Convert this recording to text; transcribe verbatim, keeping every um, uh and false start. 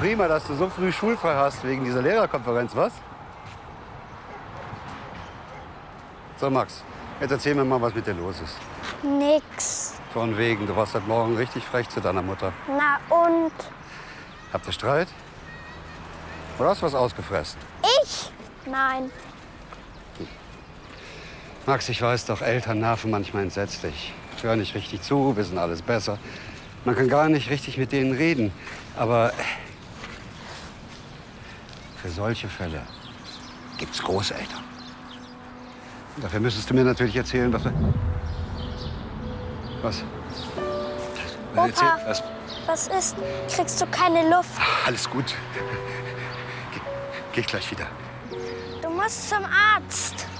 prima, dass du so früh schulfrei hast wegen dieser Lehrerkonferenz, was? So, Max, jetzt erzähl mir mal, was mit dir los ist. Nix. Von wegen, du warst heute Morgen richtig frech zu deiner Mutter. Na und? Habt ihr Streit? Oder hast du was ausgefressen? Ich? Nein. Max, ich weiß doch, Eltern nerven manchmal entsetzlich. Hören nicht richtig zu, wissen alles besser. Man kann gar nicht richtig mit denen reden. Aber für solche Fälle gibt's Großeltern. Und dafür müsstest du mir natürlich erzählen, was... Was? Opa, Erzähl, was? Was ist? Kriegst du keine Luft? Ach, alles gut. Geh, geh ich gleich wieder. Du musst zum Arzt.